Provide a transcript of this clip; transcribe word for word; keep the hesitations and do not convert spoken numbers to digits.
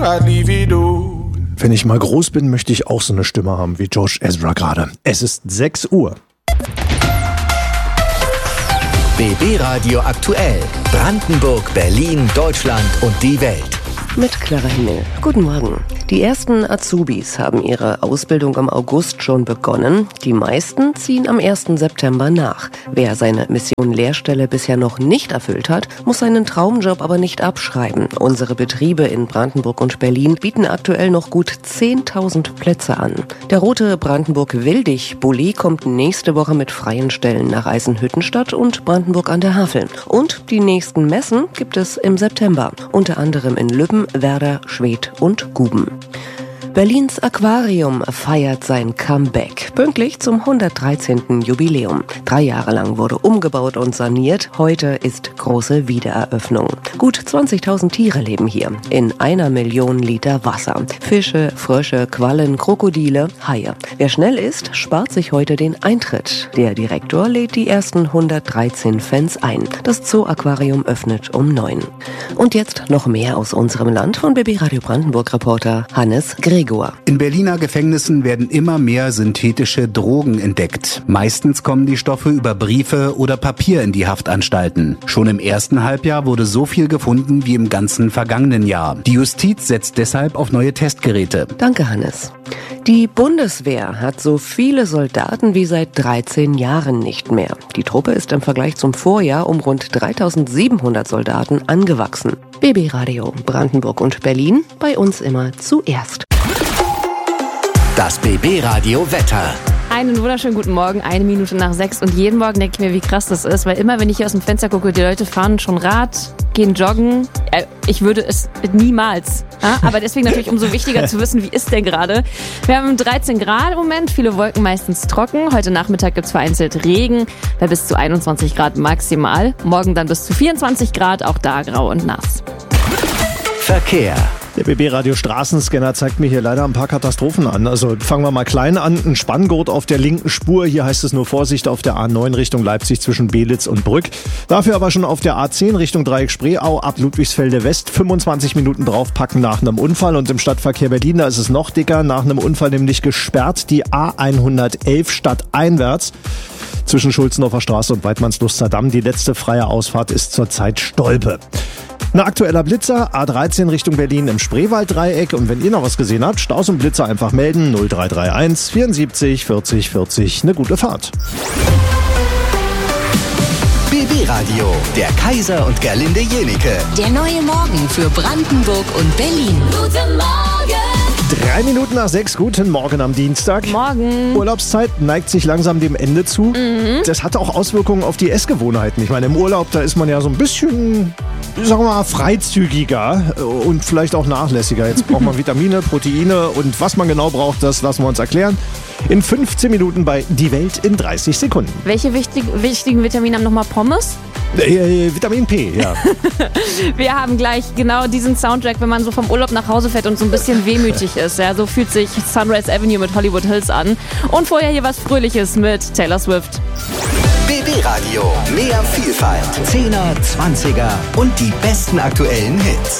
Wenn ich mal groß bin, möchte ich auch so eine Stimme haben wie George Ezra gerade. Es ist sechs Uhr. B B Radio aktuell. Brandenburg, Berlin, Deutschland und die Welt. Mit Clara Himmel. Guten Morgen. Die ersten Azubis haben ihre Ausbildung im August schon begonnen. Die meisten ziehen am ersten September nach. Wer seine Mission Lehrstelle bisher noch nicht erfüllt hat, muss seinen Traumjob aber nicht abschreiben. Unsere Betriebe in Brandenburg und Berlin bieten aktuell noch gut zehntausend Plätze an. Der rote Brandenburg-Wildig-Bulli kommt nächste Woche mit freien Stellen nach Eisenhüttenstadt und Brandenburg an der Havel. Und die nächsten Messen gibt es im September. Unter anderem in Lübben, Werder, Schwedt und Guben. Berlins Aquarium feiert sein Comeback, pünktlich zum hundertdreizehnten Jubiläum. Drei Jahre lang wurde umgebaut und saniert, heute ist große Wiedereröffnung. Gut zwanzigtausend Tiere leben hier, in einer Million Liter Wasser. Fische, Frösche, Quallen, Krokodile, Haie. Wer schnell ist, spart sich heute den Eintritt. Der Direktor lädt die ersten hundertdreizehn Fans ein. Das Zoo-Aquarium öffnet um neun. Und jetzt noch mehr aus unserem Land von B B Radio Brandenburg-Reporter Hannes Gregor. In Berliner Gefängnissen werden immer mehr synthetische Drogen entdeckt. Meistens kommen die Stoffe über Briefe oder Papier in die Haftanstalten. Schon im ersten Halbjahr wurde so viel gefunden wie im ganzen vergangenen Jahr. Die Justiz setzt deshalb auf neue Testgeräte. Danke, Hannes. Die Bundeswehr hat so viele Soldaten wie seit dreizehn Jahren nicht mehr. Die Truppe ist im Vergleich zum Vorjahr um rund dreitausendsiebenhundert Soldaten angewachsen. B B Radio Brandenburg und Berlin, bei uns immer zuerst. Das B B Radio Wetter. Einen wunderschönen guten Morgen, eine Minute nach sechs. Und jeden Morgen denke ich mir, wie krass das ist, weil immer, wenn ich hier aus dem Fenster gucke, die Leute fahren schon Rad, gehen joggen. Äh, ich würde es niemals. Ja? Aber deswegen natürlich umso wichtiger zu wissen, wie ist denn gerade. Wir haben dreizehn Grad im Moment, viele Wolken meistens trocken. Heute Nachmittag gibt es vereinzelt Regen, bei bis zu einundzwanzig Grad maximal. Morgen dann bis zu vierundzwanzig Grad, auch da grau und nass. Verkehr. Der B B-Radio Straßenscanner zeigt mir hier leider ein paar Katastrophen an. Also fangen wir mal klein an. Ein Spanngurt auf der linken Spur. Hier heißt es nur Vorsicht auf der A neun Richtung Leipzig zwischen Belitz und Brück. Dafür aber schon auf der A zehn Richtung Dreieck Spreeau ab Ludwigsfelde West fünfundzwanzig Minuten draufpacken nach einem Unfall. Und im Stadtverkehr Berlin, da ist es noch dicker. Nach einem Unfall nämlich gesperrt die A hundertelf stadteinwärts. Zwischen Schulzendorfer Straße und Weidmannsluster Damm. Die letzte freie Ausfahrt ist zurzeit Stolpe. Ein aktueller Blitzer, A dreizehn Richtung Berlin im Spreewalddreieck. Und wenn ihr noch was gesehen habt, Staus und Blitzer einfach melden. null drei drei eins vierundsiebzig vierzig vierzig. Eine gute Fahrt. B B Radio, der Kaiser und Gerlinde Jenike. Der neue Morgen für Brandenburg und Berlin. Guten Morgen! Drei Minuten nach sechs, guten Morgen am Dienstag. Morgen. Urlaubszeit neigt sich langsam dem Ende zu. Mhm. Das hat auch Auswirkungen auf die Essgewohnheiten. Ich meine, im Urlaub, da ist man ja so ein bisschen, sagen wir mal, freizügiger und vielleicht auch nachlässiger. Jetzt braucht man Vitamine, Proteine und was man genau braucht, das lassen wir uns erklären. In fünfzehn Minuten bei Die Welt in dreißig Sekunden. Welche wichtig, wichtigen Vitamine haben nochmal Pommes? Äh, Vitamin P, ja. Wir haben gleich genau diesen Soundtrack, wenn man so vom Urlaub nach Hause fährt und so ein bisschen wehmütig ist. Ja, so fühlt sich Sunrise Avenue mit Hollywood Hills an. Und vorher hier was Fröhliches mit Taylor Swift. B B Radio, mehr Vielfalt, Zehner, Zwanziger und die besten aktuellen Hits.